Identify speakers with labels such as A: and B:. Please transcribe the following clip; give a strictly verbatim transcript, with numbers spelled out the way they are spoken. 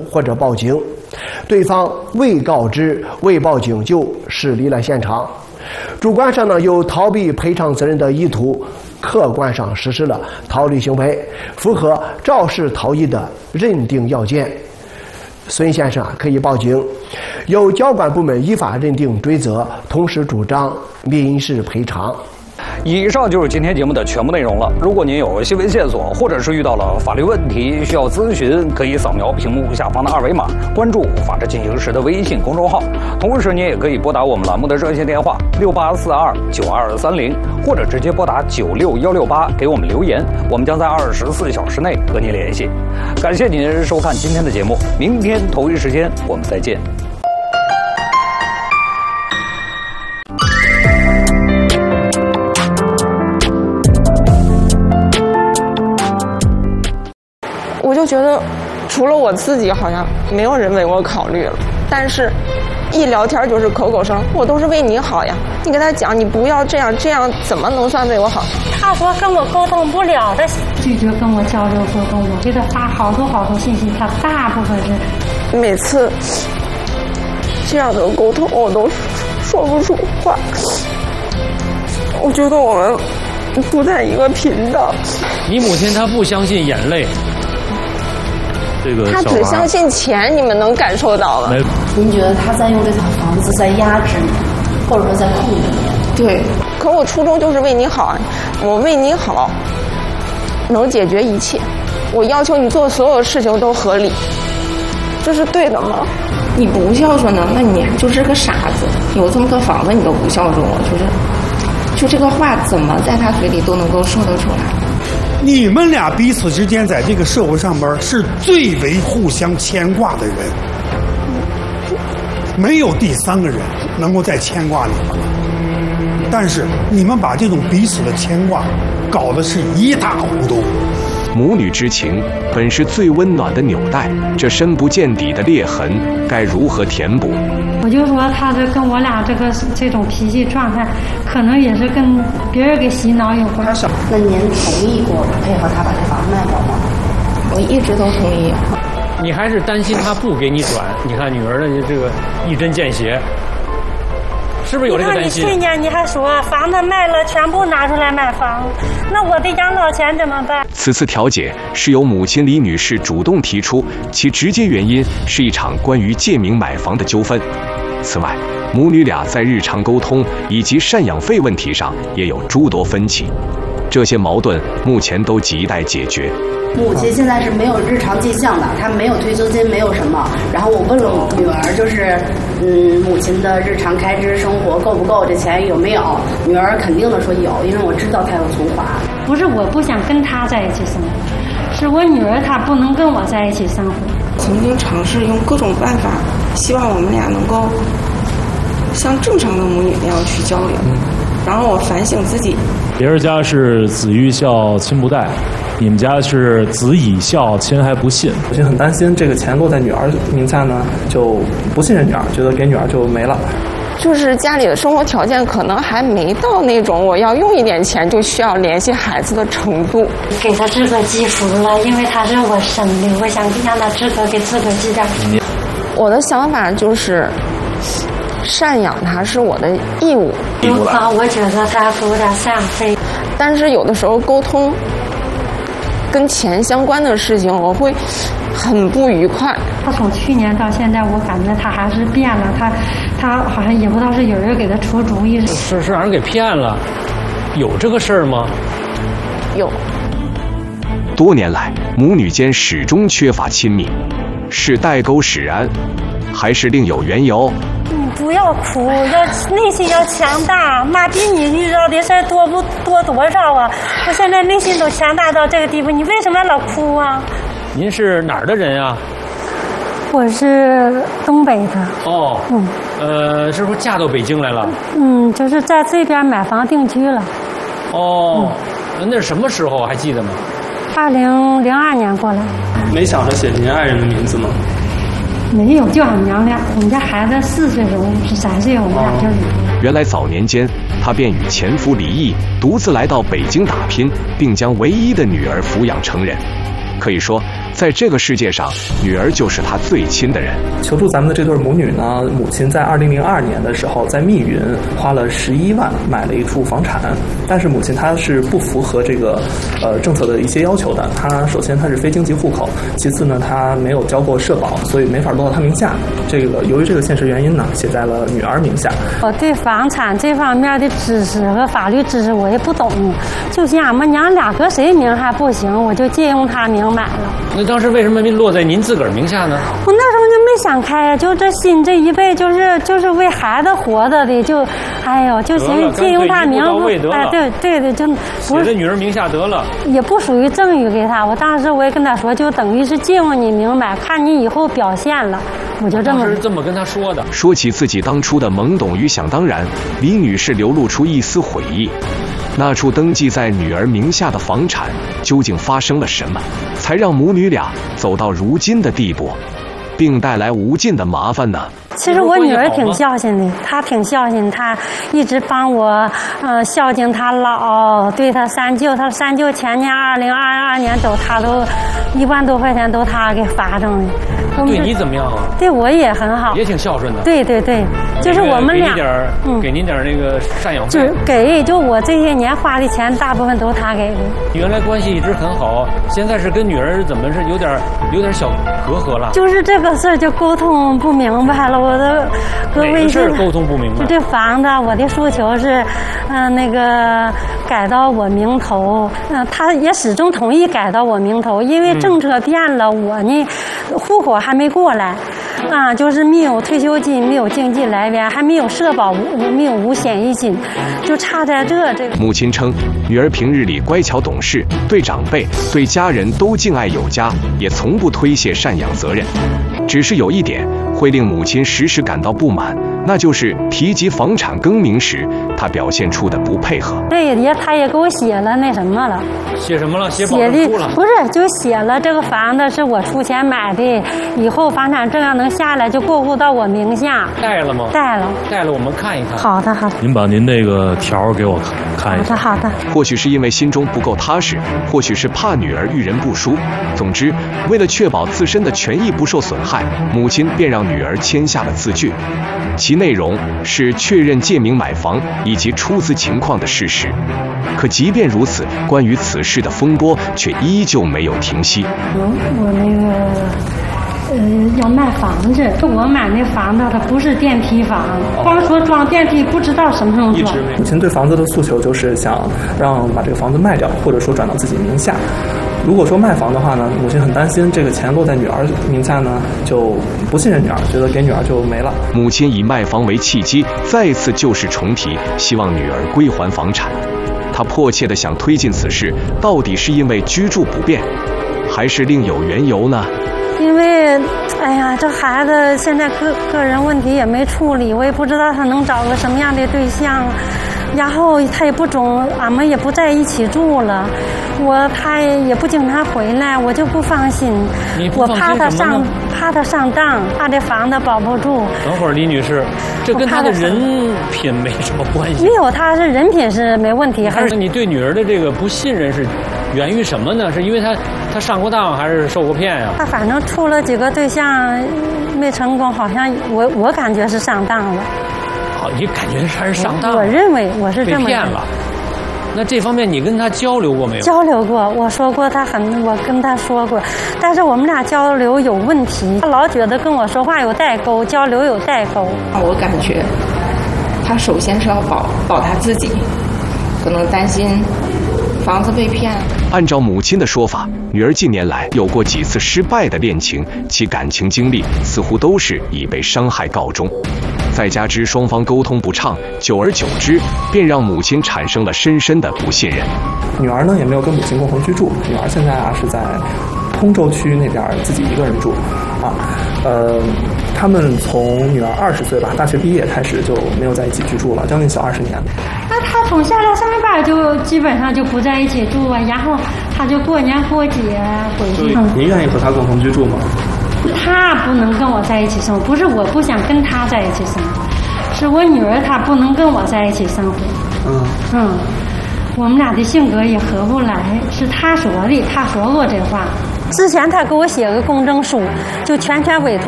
A: 或者报警，对方未告知、未报警就驶离了现场，主观上呢有逃避赔偿责任的意图，客观上实施了逃离行为，符合肇事逃逸的认定要件，孙先生啊可以报警，由交管部门依法认定追责，同时主张民事赔偿。
B: 以上就是今天节目的全部内容了。如果您有新闻线索，或者是遇到了法律问题需要咨询，可以扫描屏幕下方的二维码，关注“法治进行时”的微信公众号。同时，您也可以拨打我们栏目的热线电话六八四二九二三零，或者直接拨打九六幺六八给我们留言，我们将在二十四小时内和您联系。感谢您收看今天的节目，明天同一时间我们再见。
C: 我就觉得，除了我自己，好像没有人为我考虑了。但是，一聊天就是口口声，我都是为你好呀。你跟他讲，你不要这样，这样怎么能算为我好？
D: 他说跟我沟通不了的，拒绝跟我交流沟通。我给他发好多好多信息，他大部分是
C: 每次这样的沟通，我都说不出话。我觉得我们不在一个频道。
E: 你母亲她不相信眼泪。这个
C: 他只相信钱，你们能感受到吗？
F: 您觉得他在用这套房子在压制你，或者说在控制你？
C: 对，可我初衷就是为你好，我为你好，能解决一切。我要求你做所有事情都合理，这是对的吗？
G: 你不孝顺呢，那你就是个傻子。有这么个房子你都不孝顺我，就是，就这个话怎么在他嘴里都能够说得出来？
H: 你们俩彼此之间在这个社会上边是最为互相牵挂的人，没有第三个人能够再牵挂你们了。但是你们把这种彼此的牵挂搞得是一塌糊涂。
I: 母女之情本是最温暖的纽带，这深不见底的裂痕该如何填补？
D: 我就说他这跟我俩这个这种脾气状态，可能也是跟别人给洗脑有关。
F: 那您同意过配合他把这房子卖掉吗？
G: 我一直都同意。
E: 你还是担心他不给你转？你看女儿的这个一针见血，是不是有这个担心？
D: 你看你去年你还说房子卖了，全部拿出来买房，那我的养老钱怎么办？
I: 此次调解是由母亲李女士主动提出，其直接原因是一场关于借名买房的纠纷。此外，母女俩在日常沟通以及赡养费问题上也有诸多分歧，这些矛盾目前都亟待解决。
F: 母亲现在是没有日常进项的，她没有退休金，没有什么。然后我问了女儿，就是嗯，母亲的日常开支生活够不够，这钱有没有？女儿肯定的说有，因为我知道她有存款。
D: 不是我不想跟她在一起生活，是我女儿她不能跟我在一起生活。
G: 曾经尝试用各种办法，希望我们俩能够像正常的母女那样去交流。然后我反省自己，
J: 别人家是子欲孝亲不待，你们家是子以孝亲还不信。
K: 我就很担心这个钱落在女儿名下呢，就不信任女儿，觉得给女儿就没了。
C: 就是家里的生活条件可能还没到那种我要用一点钱就需要联系孩子的程度。
D: 给他自个寄福了，因为他是我生的，我想让他自个给自个寄点。
C: 我的想法就是赡养他是我的义务。
D: 如果我觉得他给我点赡养费，
C: 但是有的时候沟通跟钱相关的事情，我会很不愉快。
D: 他从去年到现在，我感觉他还是变了，他他好像也不知道是有人给他出主意，
E: 是是让人给骗了，有这个事儿吗？
C: 有。
I: 多年来，母女间始终缺乏亲密，是代沟使然，还是另有缘由？
D: 不要哭，要内心要强大。妈比你遇到的事儿多不多多少啊？我现在内心都强大到这个地步，你为什么老哭啊？
E: 您是哪儿的人啊？
D: 我是东北的。
E: 哦，嗯，呃，是不是嫁到北京来了？
D: 嗯，就是在这边买房定居了。
E: 哦，嗯、那是什么时候还记得吗？
D: 二零零二年过来。
K: 没想着写您爱人的名字吗？
D: 没有，就俺娘俩。我们家孩子四岁时候是三岁，我们俩就离了。
I: 原来早年间，她便与前夫离异，独自来到北京打拼，并将唯一的女儿抚养成人。可以说， 在这个世界上，女儿就是他最亲的人。
K: 求助咱们的这对母女呢，母亲在二零零二年的时候，在密云花了十一万买了一处房产，但是母亲她是不符合这个呃政策的一些要求的。她首先她是非经济户口，其次呢她没有交过社保，所以没法落到她名下。这个由于这个现实原因呢，写在了女儿名下。
D: 我对房产这方面的知识和法律知识我也不懂，就像俺们娘俩搁谁名还不行，我就借用她名买了。
E: 那当时为什么没落在您自个儿名下呢？
D: 我那时候就没想开，就这心这一辈就是就是为孩子活着的，就哎呦就行借用她名，哎对对对，就
E: 写在女儿名下得了，
D: 也不属于赠与给她。我当时我也跟她说，就等于是借用你名买，看你以后表现了，我就这么
E: 当时这么跟她说的。
I: 说起自己当初的懵懂与想当然，李女士流露出一丝悔意。那处登记在女儿名下的房产究竟发生了什么，才让母女俩走到如今的地步，并带来无尽的麻烦呢？
D: 其实我女儿挺孝心的，她挺孝心，她一直帮我，呃，孝敬她姥，对她三舅，她三舅前年二零二二年走，她都一万多块钱都她给发上的。
E: 对你怎么样啊？
D: 对我也很好，
E: 也挺孝顺的。
D: 对对对，就是我们俩，
E: 嗯，给您点那个赡养费，
D: 就是给，就我这些年花的钱，大部分都他给的。
E: 原来关系一直很好，现在是跟女儿怎么是有点有点小隔阂了？
D: 就是这个事儿就沟通不明白了，我的
E: 各位是沟通不明白。
D: 就这房子，我的诉求是，嗯、呃，那个改到我名头，嗯、呃，他也始终同意改到我名头，因为政策变了，嗯、我呢，户口还没过来，啊，就是没有退休金，没有经济来源，还没有社保，没有五险一金，就差在这这个。
I: 母亲称，女儿平日里乖巧懂事，对长辈、对家人都敬爱有加，也从不推卸赡养责任。只是有一点会令母亲时时感到不满，那就是提及房产更名时，她表现出的不配合。
D: 这也他也给我写了那什么了，
E: 写什么了？写保证书了？
D: 不是，就写了这个房子是我出钱买的，以后房产证要能下来就过户到我名下。
E: 带了吗？
D: 带了，
E: 带了，我们看一看。
D: 好的，好的。
J: 您把您那个条给我看看一下。
D: 好的，好的。
I: 或许是因为心中不够踏实，或许是怕女儿遇人不淑。总之，为了确保自身的权益不受损害，母亲便让女儿签下了字据，其内容是确认借名买房以及出资情况的事实。可即便如此，关于此事的风波却依旧没有停息。
D: 我我那个呃要卖房子，我买那房子它不是电梯房，光说装电梯不知道什么时候装。
K: 母亲对房子的诉求就是想让把这个房子卖掉，或者说转到自己名下。如果说卖房的话呢，母亲很担心这个钱落在女儿名下呢，就不信任女儿，觉得给女儿就没了。
I: 母亲以卖房为契机，再次旧事重提，希望女儿归还房产。她迫切地想推进此事，到底是因为居住不便，还是另有缘由呢？
D: 因为，哎呀，这孩子现在个个人问题也没处理，我也不知道他能找个什么样的对象，然后他也不总，俺们也不在一起住了，我他也不经常回来，我就不放心。我怕他上，怕他上当，怕这房子保不住。
E: 等会儿，李女士，这跟他的人品没什么关系。
D: 没有，他是人品是没问题。
E: 还是你对女儿的这个不信任是源于什么呢？是因为他他上过当，还是受过骗呀？
D: 他反正处了几个对象没成功，好像我我感觉是上当了。
E: 哦，你感觉他是上当？
D: 我认为我是这么
E: 被骗了。那这方面你跟他交流过没有？
D: 交流过，我说过他很，我跟他说过，但是我们俩交流有问题，他老觉得跟我说话有代沟，交流有代沟。
G: 我感觉他首先是要保保他自己，可能担心房子被骗。
I: 按照母亲的说法，女儿近年来有过几次失败的恋情，其感情经历似乎都是以被伤害告终。再加之双方沟通不畅，久而久之，便让母亲产生了深深的不信任。
K: 女儿呢也没有跟母亲共同居住，女儿现在啊是在通州区那边自己一个人住，啊，呃，他们从女儿二十岁吧，大学毕业开始就没有在一起居住了，将近小二十年。
D: 那他从下来上班就基本上就不在一起住啊，然后他就过年过节回去。
K: 您愿意和他共同居住吗？
D: 他不能跟我在一起生活，不是我不想跟他在一起生活，是我女儿她不能跟我在一起生活。
K: 嗯
D: 嗯，我们俩的性格也合不来，是他说的，他说过这话。 之前他给我写个公证书，就全权委托